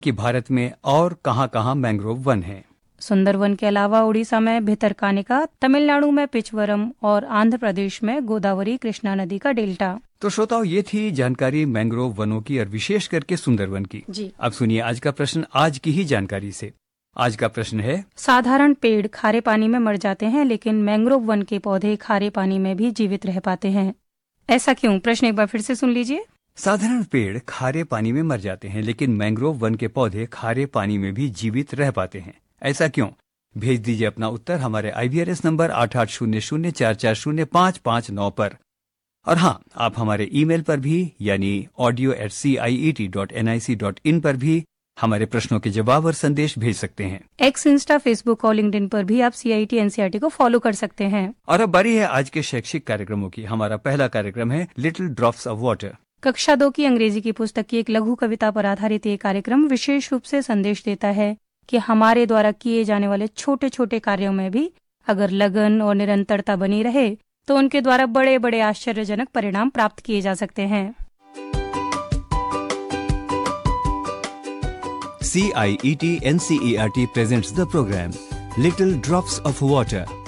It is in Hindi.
कि भारत में और कहां-कहां मैंग्रोव वन हैं। सुंदरवन के अलावा उड़ीसा में भितरकानिका, तमिलनाडु में पिचवरम और आंध्र प्रदेश में गोदावरी कृष्णा नदी का डेल्टा। तो श्रोताओ, ये थी जानकारी मैंग्रोव वनों की और विशेष करके सुंदरवन की। जी। अब सुनिए आज का प्रश्न आज की ही जानकारी से। आज का प्रश्न है, साधारण पेड़ खारे पानी में मर जाते हैं लेकिन मैंग्रोव वन के पौधे खारे पानी में भी जीवित रह पाते हैं, ऐसा क्यों? प्रश्न एक बार फिर से सुन लीजिए। साधारण पेड़ खारे पानी में मर जाते हैं लेकिन मैंग्रोव वन के पौधे खारे पानी में भी जीवित रह पाते हैं, ऐसा क्यों? भेज दीजिए अपना उत्तर हमारे IVRS नंबर 8800440559 पर। और हाँ, आप हमारे ईमेल पर भी यानी audio@ciet.nic.in पर भी हमारे प्रश्नों के जवाब और संदेश भेज सकते हैं। एक्स, इंस्टा, फेसबुक और लिंक्डइन पर भी आप CIET NCERT को फॉलो कर सकते हैं। और अब बारी है आज के शैक्षिक कार्यक्रमों की। हमारा पहला कार्यक्रम है लिटिल ड्रॉप्स ऑफ वाटर। कक्षा 2 की अंग्रेजी की पुस्तक की एक लघु कविता पर आधारित ये कार्यक्रम विशेष रूप से संदेश देता है कि हमारे द्वारा किए जाने वाले छोटे छोटे कार्यों में भी अगर लगन और निरंतरता बनी रहे तो उनके द्वारा बड़े बड़े आश्चर्यजनक परिणाम प्राप्त किए जा सकते हैं। CIET NCERT presents the program Little Drops of Water